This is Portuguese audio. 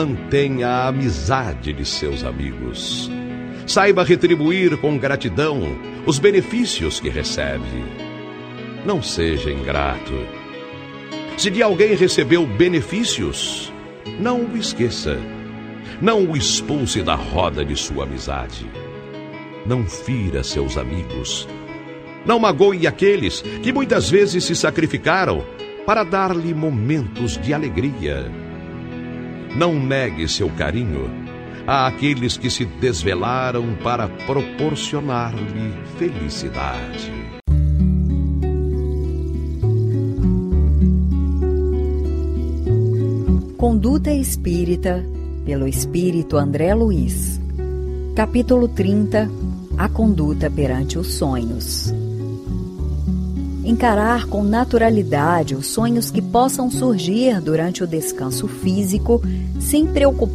Mantenha a amizade de seus amigos. Saiba retribuir com gratidão os benefícios que recebe. Não seja ingrato. Se de alguém recebeu benefícios, não o esqueça. Não o expulse da roda de sua amizade. Não fira seus amigos. Não magoe aqueles que muitas vezes se sacrificaram para dar-lhe momentos de alegria. Não negue seu carinho àqueles que se desvelaram para proporcionar-lhe felicidade. Conduta Espírita, pelo Espírito André Luiz. Capítulo 30. A conduta perante os sonhos. Encarar com naturalidade os sonhos que possam surgir durante o descanso físico, sem preocupar